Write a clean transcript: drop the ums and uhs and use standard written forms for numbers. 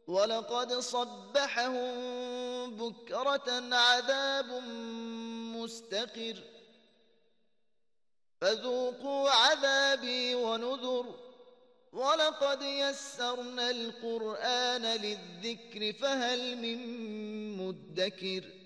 ولقد صبحهم بكرة عذاب مستقر فذوقوا عذابي ونذر ولقد يسرنا القرآن للذكر فهل من مدكر